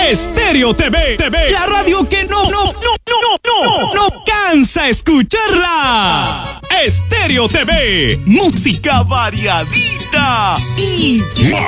Estéreo TV, la radio que no cansa escucharla. Estéreo TV, música variadita y más.